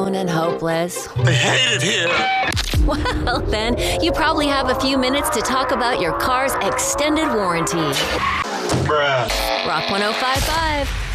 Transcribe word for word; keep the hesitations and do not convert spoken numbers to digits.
alone and hopeless? I hate it here. Well, then, you probably have a few minutes to talk about your car's extended warranty. Bruh. Rock one oh five point five.